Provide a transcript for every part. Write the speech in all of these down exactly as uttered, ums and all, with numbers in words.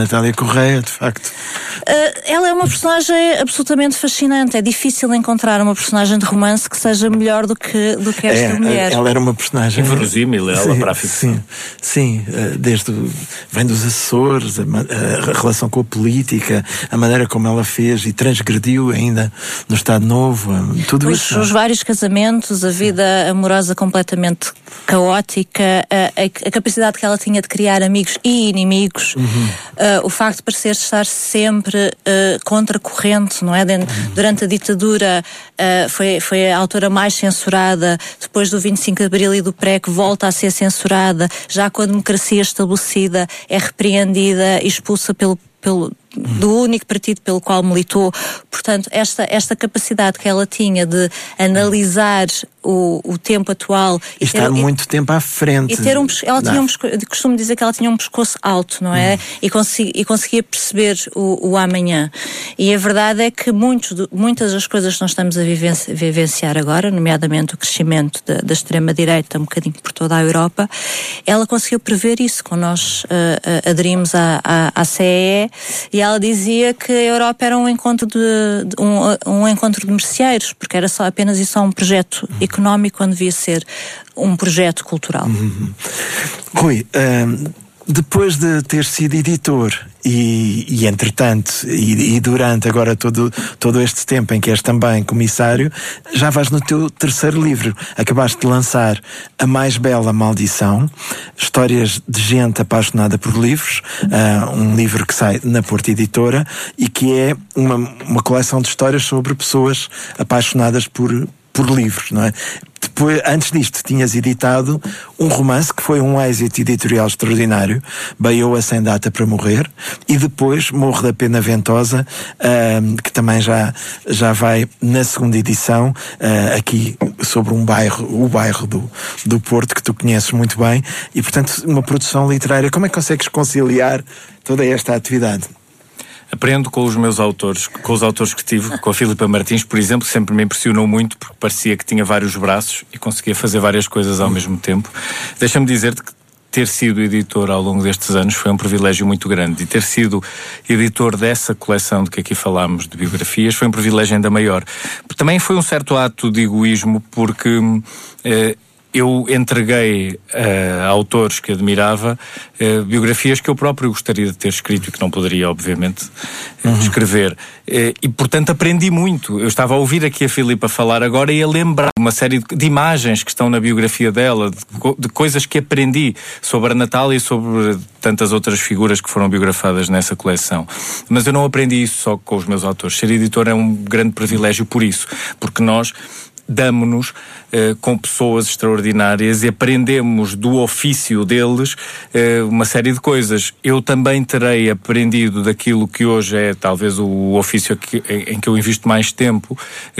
Natália Correia, de facto. Uh, ela é uma personagem absolutamente fascinante. É difícil encontrar uma personagem de romance que seja melhor do que, do que esta é, mulher. Ela era uma personagem... inverosímil, ela para a ficção. Sim, sim, desde o, vem dos Açores, a, a relação com a política, a maneira como ela fez e transgrediu ainda no Estado Novo, tudo pois, isso. Os vários casamentos, a vida amorosa completamente caótica, a, a, a capacidade que ela tinha de criar amigos e inimigos, uhum. uh, o facto de parecer estar sempre uh, contra a corrente, não é? De, uhum. Durante a ditadura uh, foi, foi a autora mais censurada, depois do vinte e cinco de Abril e do P R E C volta a ser censurada, já com a democracia estabelecida é repreendida e expulsa pelo pelo, do único partido pelo qual militou. Portanto, esta, esta capacidade que ela tinha de analisar o, o tempo atual e, e estar ter, muito e, tempo à frente. E ter um, ela tinha um pescoço, eu costumo dizer que ela tinha um pescoço alto, não é? Hum. E, consegui, e conseguia perceber o, o amanhã. E a verdade é que muitos, muitas das coisas que nós estamos a vivenci, vivenciar agora, nomeadamente o crescimento da, da extrema-direita um bocadinho por toda a Europa, ela conseguiu prever isso quando nós uh, uh, aderimos à, à, à C E E. E ela dizia que a Europa era um encontro de, de um, um encontro de merceeiros, porque era só apenas e só um projeto uhum. económico quando devia ser um projeto cultural. Uhum. Rui, um, depois de ter sido editor e, e entretanto, e, e durante agora todo, todo este tempo em que és também comissário, já vais no teu terceiro livro. Acabaste de lançar A Mais Bela Maldição, histórias de gente apaixonada por livros, uh, um livro que sai na Porta Editora e que é uma, uma coleção de histórias sobre pessoas apaixonadas por, por livros, não é? Depois, antes disto, tinhas editado um romance que foi um êxito editorial extraordinário, Baioa Sem Data para Morrer, e depois Morro da Pena Ventosa, uh, que também já, já vai na segunda edição, uh, aqui sobre um bairro, o bairro do, do Porto, que tu conheces muito bem, e portanto uma produção literária. Como é que consegues conciliar toda esta atividade? Aprendo com os meus autores, com os autores que tive, com a Filipa Martins, por exemplo, que sempre me impressionou muito, porque parecia que tinha vários braços e conseguia fazer várias coisas ao mesmo tempo. Deixa-me dizer-te que ter sido editor ao longo destes anos foi um privilégio muito grande, e ter sido editor dessa coleção de que aqui falámos, de biografias, foi um privilégio ainda maior. Também foi um certo ato de egoísmo, porque eh, eu entreguei uh, a autores que admirava uh, biografias que eu próprio gostaria de ter escrito e que não poderia, obviamente, uhum. escrever. Uh, e, portanto, aprendi muito. Eu estava a ouvir aqui a Filipa falar agora e a lembrar uma série de, de imagens que estão na biografia dela, de, de coisas que aprendi sobre a Natália e sobre tantas outras figuras que foram biografadas nessa coleção. Mas eu não aprendi isso só com os meus autores. Ser editor é um grande privilégio por isso, porque nós damos-nos uh, com pessoas extraordinárias e aprendemos do ofício deles uh, uma série de coisas. Eu também terei aprendido daquilo que hoje é talvez o ofício que, em, em que eu invisto mais tempo,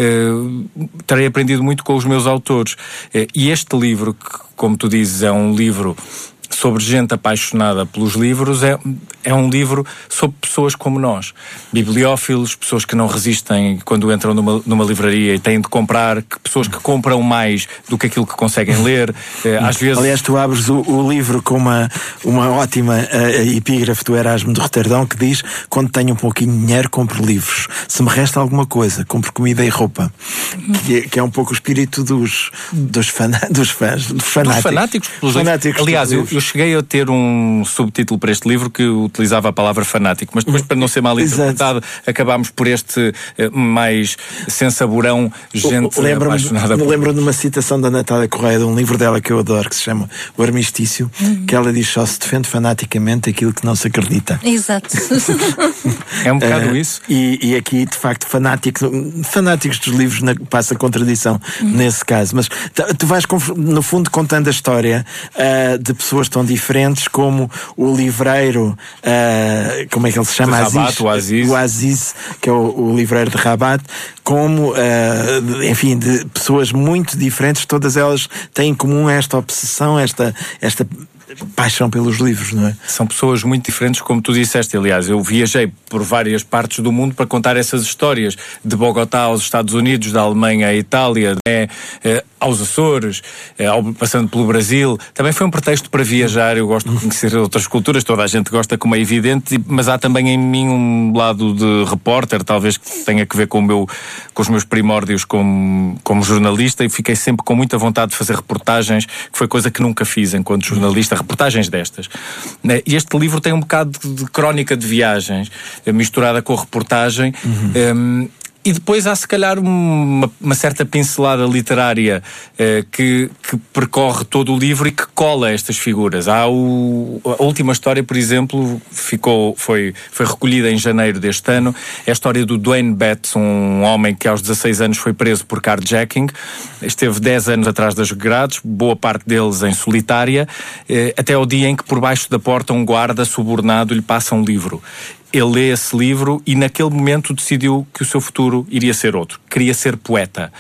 uh, terei aprendido muito com os meus autores. Uh, e este livro, que, como tu dizes, é um livro sobre gente apaixonada pelos livros, é, é um livro sobre pessoas como nós, bibliófilos, pessoas que não resistem quando entram numa, numa livraria e têm de comprar, que, pessoas que compram mais do que aquilo que conseguem ler. É, às vezes... Aliás, tu abres o, o livro com uma, uma ótima uh, epígrafe do Erasmo de Roterdão que diz: quando tenho um pouquinho de dinheiro, compro livros. Se me resta alguma coisa, compro comida e roupa. Que é, que é um pouco o espírito dos, dos, fan, dos fãs, dos fanáticos. Dos fanáticos, pelos fanáticos. Aliás, eu, eu cheguei a ter um subtítulo para este livro que utilizava a palavra fanático, mas depois, para não ser mal interpretado, Exato. acabámos por este uh, mais sensaborão, gente o, lembro apaixonada. Me por... lembro de uma citação da Natália Correia, de um livro dela que eu adoro, que se chama O Armistício, uhum. que ela diz: só se defende fanaticamente aquilo que não se acredita. Exato. É um bocado uh, isso. E, e aqui, de facto, fanáticos, fanáticos dos livros na, passa contradição uhum. nesse caso. Mas tu vais, no fundo, contando a história uh, de pessoas tão diferentes, como o livreiro, uh, como é que ele se chama? Rabat, Aziz, o Aziz. O Aziz, que é o, o livreiro de Rabat, como, uh, enfim, de pessoas muito diferentes, todas elas têm em comum esta obsessão, esta, esta paixão pelos livros, não é? São pessoas muito diferentes, como tu disseste. Aliás, eu viajei por várias partes do mundo para contar essas histórias, de Bogotá aos Estados Unidos, da Alemanha à Itália. É, é, aos Açores, ao, passando pelo Brasil. Também foi um pretexto para viajar. Eu gosto de conhecer outras culturas, toda a gente gosta, como é evidente, mas há também em mim um lado de repórter, talvez que tenha que ver com, o meu, com os meus primórdios como, como jornalista, e fiquei sempre com muita vontade de fazer reportagens, que foi coisa que nunca fiz enquanto jornalista, reportagens destas. E este livro tem um bocado de, de crónica de viagens, misturada com a reportagem. Uhum. Um, E depois há, se calhar, uma, uma certa pincelada literária eh, que, que percorre todo o livro e que cola estas figuras. Há o, a última história, por exemplo, ficou, foi, foi recolhida em janeiro deste ano. É a história do Duane Betts, um homem que aos dezasseis anos foi preso por carjacking. Esteve dez anos atrás das grades, boa parte deles em solitária, eh, até ao dia em que, por baixo da porta, um guarda subornado lhe passa um livro. Ele lê esse livro e naquele momento decidiu que o seu futuro iria ser outro. Queria ser poeta.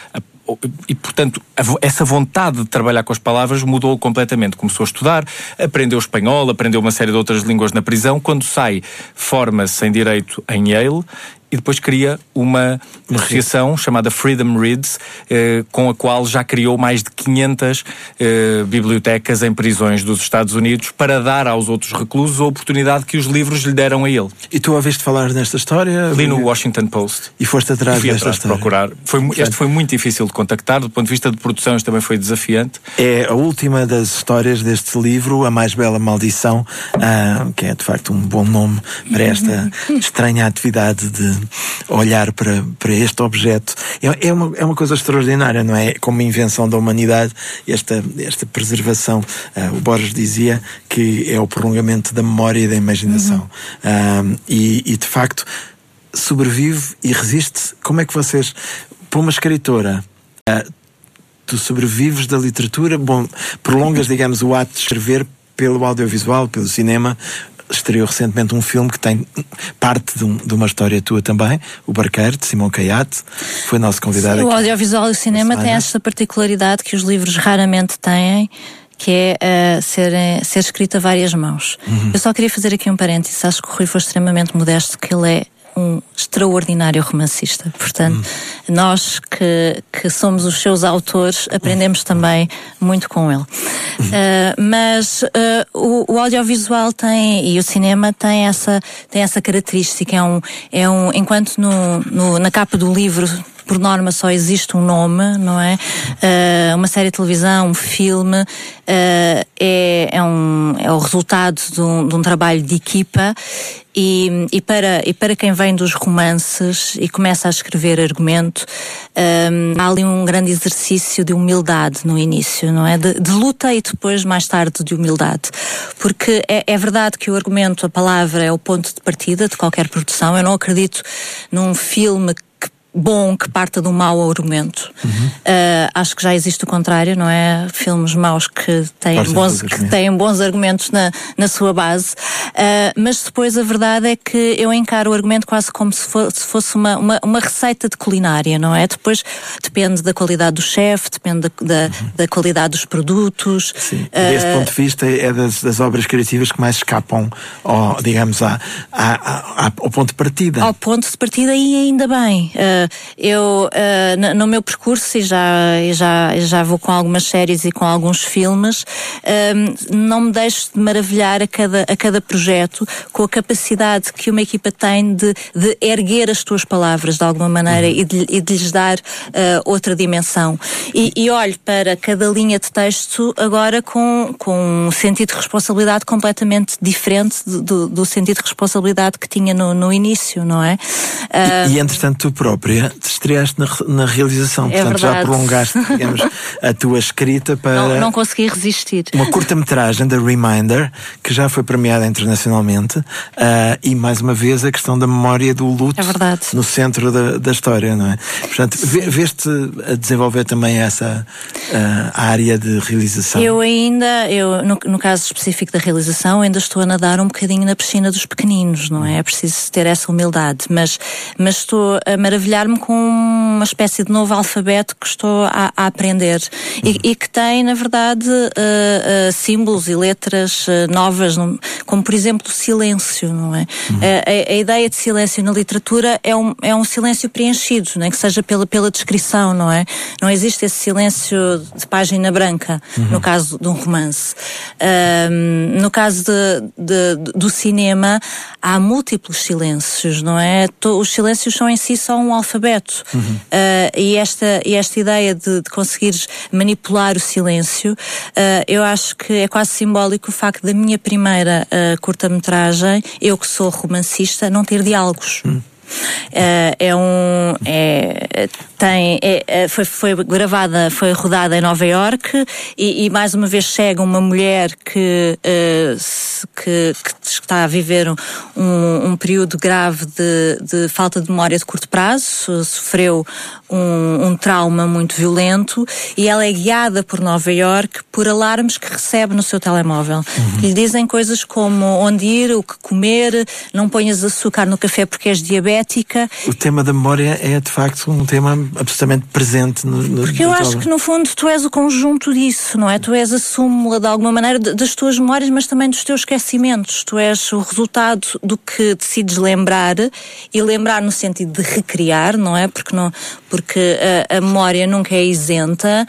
E, portanto, essa vontade de trabalhar com as palavras mudou completamente. Começou a estudar, aprendeu espanhol, aprendeu uma série de outras línguas na prisão. Quando sai, forma-se em Direito em Yale e depois cria uma associação chamada Freedom Reads, eh, com a qual já criou mais de quinhentas eh, bibliotecas em prisões dos Estados Unidos para dar aos outros reclusos a oportunidade que os livros lhe deram a ele. E tu ouviste falar nesta história? Li no Washington Post. E foste atrás e fui desta atrás história? De procurar. Foi, este foi muito difícil de contactar, do ponto de vista de produção isto também foi desafiante. É a última das histórias deste livro, A Mais Bela Maldição, ah, que é de facto um bom nome para esta estranha atividade de olhar para, para este objeto. É, é, uma, é uma coisa extraordinária, não é? Como invenção da humanidade, esta, esta preservação. Uh, o Borges dizia que é o prolongamento da memória e da imaginação. Uhum. Uh, e, e, de facto, sobrevive e resiste. Como é que vocês... Para uma escritora... Uh, tu sobrevives da literatura, bom, prolongas, digamos, o ato de escrever pelo audiovisual, pelo cinema. Estreou recentemente um filme que tem parte de, um, de uma história tua também, O Barqueiro, de Simão Caiate, foi nosso convidado. Sim, aqui. O audiovisual e o cinema têm esta particularidade que os livros raramente têm, que é uh, ser, ser escrito a várias mãos. Uhum. Eu só queria fazer aqui um parênteses, acho que o Rui foi extremamente modesto, que ele é um extraordinário romancista. Portanto, hum. nós que, que somos os seus autores aprendemos hum. também muito com ele. Hum. Uh, mas uh, o, o audiovisual tem, e o cinema tem essa, tem essa característica. É um, é um, enquanto no, no, na capa do livro por norma só existe um nome, não é? Uh, uma série de televisão, um filme, uh, é, é, um, é o resultado de um, de um trabalho de equipa. E, e, para, e para quem vem dos romances e começa a escrever argumento, um, há ali um grande exercício de humildade no início, não é? De, de luta e depois, mais tarde, de humildade. Porque é, é verdade que o argumento, a palavra, é o ponto de partida de qualquer produção. Eu não acredito num filme que bom que parta de um mau argumento. Uhum. Uh, acho que já existe o contrário, não é? Filmes maus que têm, bons, que têm bons argumentos na, na sua base. Uh, mas depois a verdade é que eu encaro o argumento quase como se fosse, se fosse uma, uma, uma receita de culinária, não é? Depois depende da qualidade do chefe, depende da, da, uhum. da qualidade dos produtos. Sim. Uh, Desse ponto de vista é das, das obras criativas que mais escapam ao, digamos, à, à, à, ao ponto de partida. Ao ponto de partida e ainda bem. Uh, Eu, uh, no meu percurso, e já, já, já vou com algumas séries e com alguns filmes, uh, não me deixo de maravilhar a cada, a cada projeto com a capacidade que uma equipa tem de, de erguer as tuas palavras de alguma maneira uhum. e, de, e de lhes dar uh, outra dimensão. E, e olho para cada linha de texto agora com, com um sentido de responsabilidade completamente diferente do, do, do sentido de responsabilidade que tinha no, no início, não é? Uh, e, e entretanto tu própria te estreaste na, na realização, é portanto verdade. Já prolongaste, digamos, a tua escrita para... Não, não consegui resistir. Uma curta-metragem da Reminder, que já foi premiada internacionalmente, uh, e mais uma vez a questão da memória do luto é verdade. No centro da, da história, não é? Portanto, veste a desenvolver também essa uh, área de realização? Eu ainda, eu, no, no caso específico da realização, ainda estou a nadar um bocadinho na piscina dos pequeninos, não é? É preciso ter essa humildade, mas, mas estou a maravilhar deparar-me com uma espécie de novo alfabeto que estou a, a aprender e, e que tem, na verdade, uh, uh, símbolos e letras uh, novas, não, como por exemplo o silêncio, não é? Uhum. Uh, a, a ideia de silêncio na literatura é um, é um silêncio preenchido, não é? Que seja pela, pela descrição, não é? Não existe esse silêncio de página branca, uhum. no caso de um romance. Uh, no caso de, de, do cinema, há múltiplos silêncios, não é? Os silêncios são em si só um alfabeto. Uhum. Uh, e, esta, e esta ideia de, de conseguires manipular o silêncio, uh, eu acho que é quase simbólico o facto da minha primeira uh, curta-metragem, eu que sou romancista, não ter diálogos. Uhum. Uh, é um é, tem é, foi, foi gravada, foi rodada em Nova Iorque e, e mais uma vez chega uma mulher que, uh, se, que, que está a viver um, um período grave de, de falta de memória de curto prazo, sofreu um, um trauma muito violento e ela é guiada por Nova Iorque por alarmes que recebe no seu telemóvel. Uhum. Lhe dizem coisas como onde ir, o que comer, não ponhas açúcar no café porque és diabética. O tema da memória é de facto um tema absolutamente presente no, no Porque eu acho que no fundo tu és o conjunto disso, não é? Tu és a súmula de alguma maneira das tuas memórias, mas também dos teus esquecimentos. Tu és o resultado do que decides lembrar, e lembrar no sentido de recriar, não é? Porque, não, porque a, a memória nunca é isenta,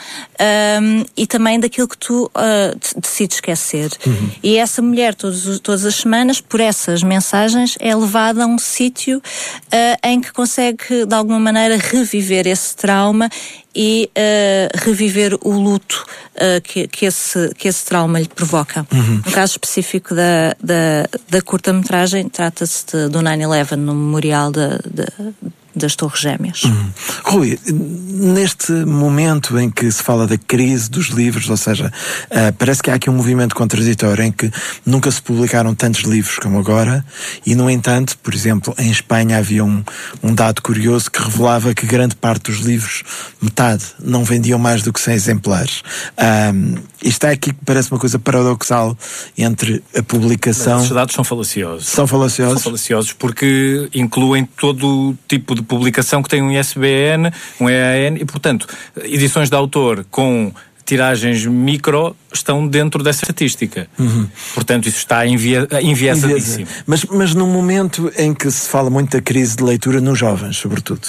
um, e também daquilo que tu uh, decides esquecer. Uhum. E essa mulher todos, todas as semanas, por essas mensagens, é levada a um sítio Uh, em que consegue de alguma maneira reviver esse trauma e uh, reviver o luto uh, que, que, esse, que esse trauma lhe provoca. Uhum. No caso específico da, da, da curta-metragem, trata-se de, do nine eleven, no memorial de, de, das Torres Gêmeas. Uhum. Rui, neste momento em que se fala da crise dos livros, ou seja, uh, parece que há aqui um movimento contraditório em que nunca se publicaram tantos livros como agora e, no entanto, por exemplo, em Espanha havia um, um dado curioso que revelava que grande parte dos livros, metade, não vendiam mais do que cem exemplares. Um, isto é aqui que parece uma coisa paradoxal entre a publicação... Esses dados são falaciosos. São falaciosos? São falaciosos porque incluem todo o tipo de publicação que tem um I S B N, um E A N, e, portanto, edições de autor com tiragens micro estão dentro dessa estatística. Uhum. Portanto, isso está envia- enviesadíssimo. Mas, mas num momento em que se fala muito da crise de leitura nos jovens, sobretudo.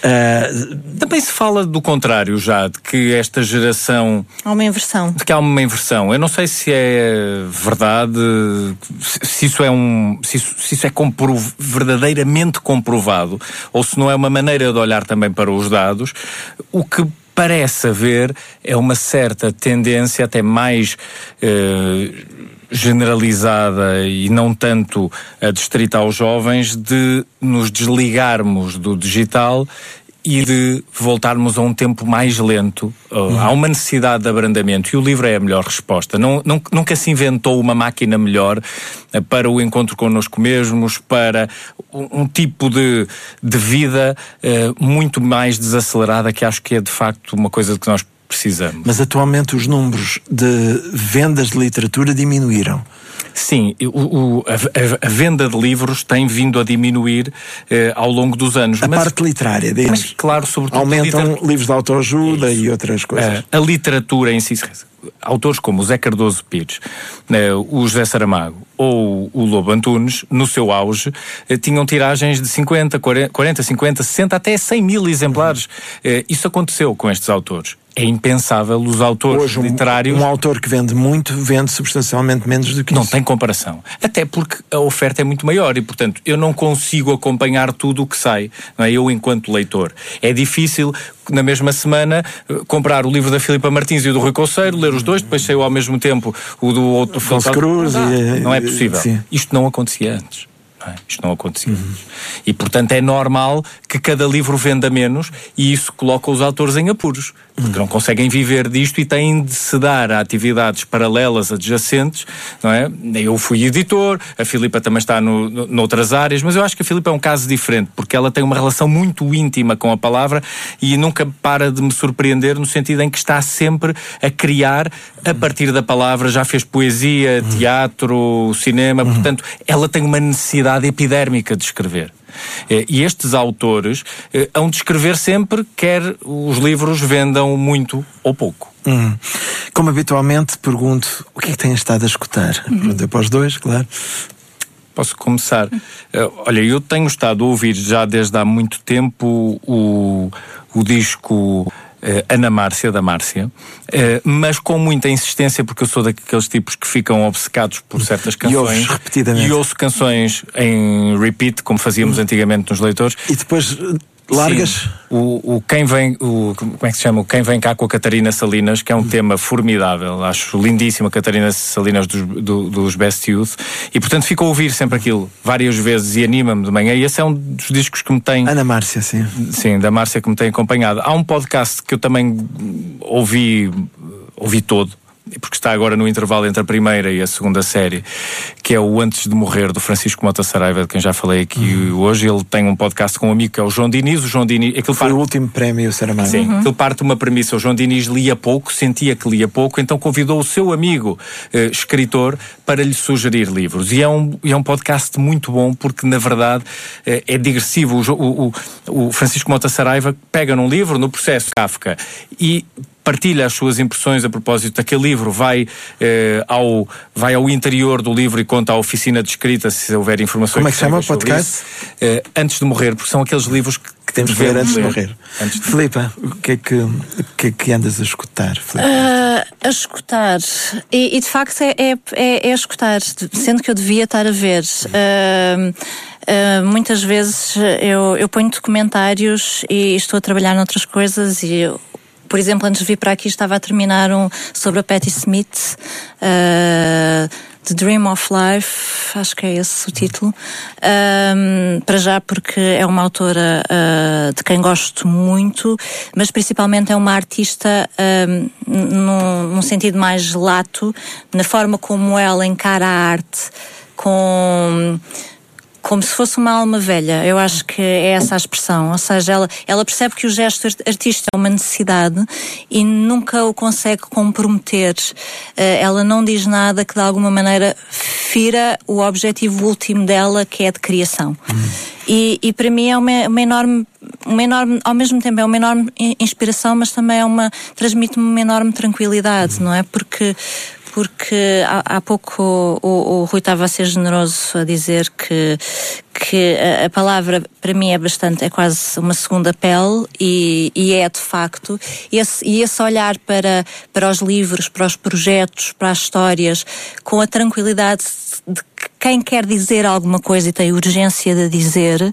Uh... Também se fala do contrário já, de que esta geração... Há uma inversão. De que há uma inversão. Eu não sei se é verdade, se isso é um... se isso, se isso é comprov- verdadeiramente comprovado, ou se não é uma maneira de olhar também para os dados. O que parece haver é uma certa tendência até mais eh, generalizada e não tanto adstrita aos jovens de nos desligarmos do digital e de voltarmos a um tempo mais lento. Uhum. Há uma necessidade de abrandamento e o livro é a melhor resposta. Não, não, nunca se inventou uma máquina melhor para o encontro connosco mesmos, para um, um tipo de, de vida uh, muito mais desacelerada, que acho que é de facto uma coisa de que nós precisamos. Mas atualmente os números de vendas de literatura diminuíram. Sim, o, o, a, a venda de livros tem vindo a diminuir eh, ao longo dos anos. A mas, parte literária deles. Mas, claro, sobretudo... Aumentam literatura, livros de autoajuda e outras coisas. A, a literatura em si, autores como o Zé Cardoso Pires, eh, o José Saramago ou o Lobo Antunes, no seu auge, eh, tinham tiragens de cinquenta, quarenta, cinquenta, sessenta, até cem mil exemplares. Eh, isso aconteceu com estes autores. É impensável os autores Hoje, um, literários... Um autor que vende muito, vende substancialmente menos do que não isso. Não tem comparação. Até porque a oferta é muito maior e, portanto, eu não consigo acompanhar tudo o que sai, não é? Eu, enquanto leitor. É difícil, na mesma semana, comprar o livro da Filipa Martins e o do Rui Conceiro, ler os dois, depois saiu ao mesmo tempo o do outro... Afonso Cruz. Não, e, não é possível. Sim. Isto não acontecia antes. Não é? Isto não acontecia. Uhum. E, portanto, é normal que cada livro venda menos e isso coloca os autores em apuros. Porque não conseguem viver disto e têm de se dar a atividades paralelas, adjacentes, não é? Eu fui editor, a Filipa também está no, no, noutras áreas, mas eu acho que a Filipa é um caso diferente, porque ela tem uma relação muito íntima com a palavra e nunca para de me surpreender no sentido em que está sempre a criar a partir da palavra, já fez poesia, teatro, cinema, portanto, ela tem uma necessidade epidérmica de escrever. E estes autores hão de escrever sempre, quer os livros vendam muito ou pouco. Hum. Como habitualmente pergunto, o que é que têm estado a escutar? Uhum. Pergunto para os dois, claro. Posso começar? Uh, olha, eu tenho estado a ouvir já desde há muito tempo o, o disco Uh, Ana Márcia, da Márcia, uh, mas com muita insistência, porque eu sou daqueles tipos que ficam obcecados por certas canções. E ouço repetidamente. E ouço canções em repeat, como fazíamos hum. antigamente nos leitores. E depois largas? O, o quem vem, o, como é que se chama? O Quem Vem Cá com a Catarina Salinas, que é um hum. tema formidável. Acho lindíssimo a Catarina Salinas dos, do, dos Best Youth. E portanto fico a ouvir sempre aquilo várias vezes e anima-me de manhã. E esse é um dos discos que me tem... Ana Márcia, sim. Sim, da Márcia, que me tem acompanhado. Há um podcast que eu também ouvi, ouvi todo, porque está agora no intervalo entre a primeira e a segunda série, que é o Antes de Morrer, do Francisco Mota Saraiva, de quem já falei aqui uhum. hoje. Ele tem um podcast com um amigo que é o João Diniz. O João Diniz... Foi parte... o último prémio Saramago. Sim, uhum. Ele parte de uma premissa. O João Diniz lia pouco, sentia que lia pouco, então convidou o seu amigo eh, escritor para lhe sugerir livros. E é um, e é um podcast muito bom, porque na verdade eh, é digressivo. O, o, o Francisco Mota Saraiva pega num livro, no processo Kafka, e partilha as suas impressões a propósito daquele livro, vai, eh, ao, vai ao interior do livro e conta à oficina de escrita, se houver informações. Como é que se chama o podcast? Eh, Antes de Morrer, porque são aqueles livros que, que temos de ver antes de morrer. Antes de... Filipa, o que é que, o que é que andas a escutar? Uh, a escutar. E, e de facto é, é, é, é a escutar, sendo que eu devia estar a ver. Uh, Uh, muitas vezes eu, eu ponho documentários e estou a trabalhar noutras coisas e eu, por exemplo, antes de vir para aqui estava a terminar um sobre a Patti Smith, uh, The Dream of Life, acho que é esse o título, um, para já porque é uma autora uh, de quem gosto muito, mas principalmente é uma artista um, num, num sentido mais lato, na forma como ela encara a arte, com... como se fosse uma alma velha. Eu acho que é essa a expressão. Ou seja, ela, ela percebe que o gesto artístico é uma necessidade e nunca o consegue comprometer. Ela não diz nada que de alguma maneira fira o objetivo último dela, que é de criação. Hum. E, e para mim é uma, uma enorme, uma enorme, ao mesmo tempo é uma enorme inspiração, mas também é uma, transmite-me uma enorme tranquilidade, hum. não é? Porque porque há, há pouco o, o, o Rui estava a ser generoso a dizer que, que a, a palavra para mim é bastante, é quase uma segunda pele e, e é de facto, esse, e esse olhar para, para os livros, para os projetos, para as histórias, com a tranquilidade de que quem quer dizer alguma coisa e tem urgência de dizer,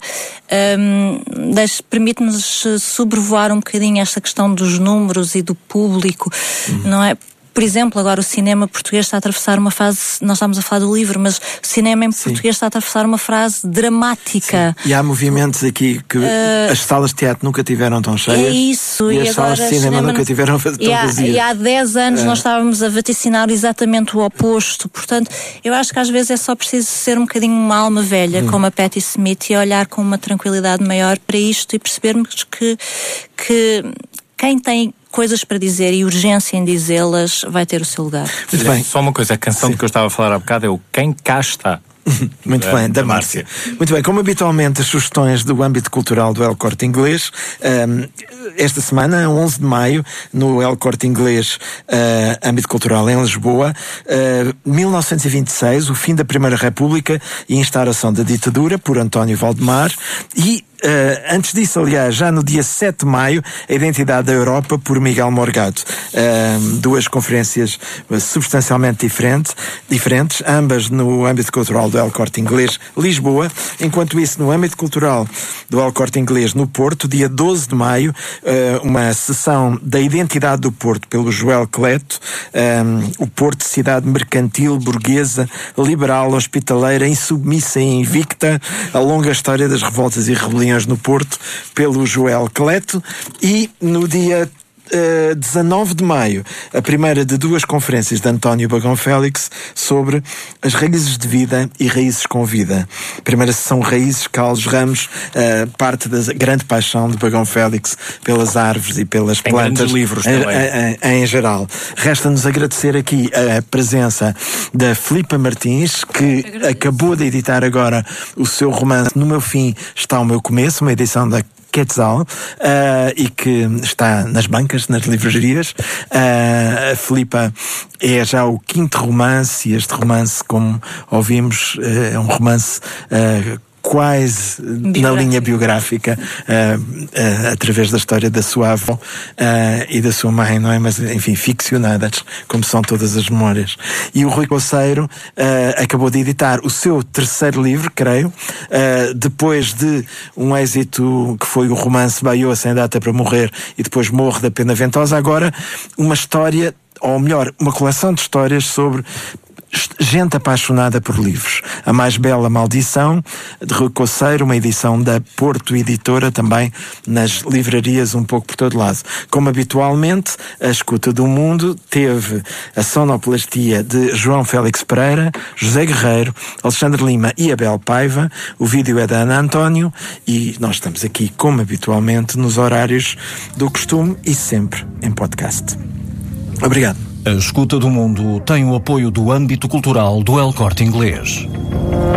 um, permite-nos sobrevoar um bocadinho esta questão dos números e do público, uhum. não é? Por exemplo, agora o cinema português está a atravessar uma fase, nós estamos a falar do livro, mas o cinema em Sim. português está a atravessar uma fase dramática. Sim. E há movimentos aqui que uh, as salas de teatro nunca tiveram tão cheias. É isso. E, e as agora salas de cinema, cinema nunca tiveram tão e há, vazias. E há dez anos uh. nós estávamos a vaticinar exatamente o oposto. Portanto, eu acho que às vezes é só preciso ser um bocadinho uma alma velha, hum. como a Patti Smith, e olhar com uma tranquilidade maior para isto e percebermos que, que quem tem coisas para dizer e urgência em dizê-las vai ter o seu lugar. Muito bem. Só uma coisa, a canção Sim. de que eu estava a falar há bocado é o Quem Cá Está. Muito da, bem, da, da Márcia. Márcia. Muito bem, como habitualmente as sugestões do âmbito cultural do El Corte Inglês, um, esta semana, onze de maio, no El Corte Inglês, uh, âmbito cultural em Lisboa, uh, mil novecentos e vinte e seis, o fim da Primeira República e a instauração da ditadura, por António Valdemar, e Uh, antes disso, aliás, já no dia sete de maio, a Identidade da Europa, por Miguel Morgado. Uh, duas conferências substancialmente diferentes, diferentes, ambas no âmbito cultural do El Corte Inglês, Lisboa. Enquanto isso, no âmbito cultural do El Corte Inglês, no Porto, dia doze de maio, uh, uma sessão da Identidade do Porto, pelo Joel Cleto. Um, o Porto, cidade mercantil, burguesa, liberal, hospitaleira, insubmissa e invicta, a longa história das revoltas e rebeliões no Porto, pelo Joel Cleto. E no dia uh, dezanove de maio, a primeira de duas conferências de António Bagão Félix sobre as raízes de vida e raízes com vida. A primeira sessão Raízes, Caules, Ramos, uh, parte da grande paixão de Bagão Félix pelas árvores e pelas Tem plantas. grandes livros em, também. em, em geral. Resta-nos agradecer aqui a presença da Filipa Martins, que acabou de editar agora o seu romance No Meu Fim Está o Meu Começo, uma edição da Quetzal, uh, e que está nas bancas, nas livrarias. Uh, a Filipa é já o quinto romance, e este romance, como ouvimos, uh, é um romance uh, quase na linha biográfica, uh, uh, através da história da sua avó uh, e da sua mãe, não é? Mas, enfim, ficcionadas, como são todas as memórias. E o Rui Coceiro uh, acabou de editar o seu terceiro livro, creio, uh, depois de um êxito que foi o romance Baiô Sem Data para Morrer e depois Morro da Pena Ventosa, agora uma história, ou melhor, uma coleção de histórias sobre gente apaixonada por livros. A Mais Bela Maldição, de Rui Coceiro, uma edição da Porto Editora, também nas livrarias um pouco por todo lado. Como habitualmente, a Escuta do Mundo teve a sonoplastia de João Félix Pereira, José Guerreiro, Alexandre Lima e Abel Paiva. O vídeo é da Ana António e nós estamos aqui, como habitualmente, nos horários do costume e sempre em podcast. Obrigado. A Escuta do Mundo tem o apoio do âmbito cultural do El Corte Inglês.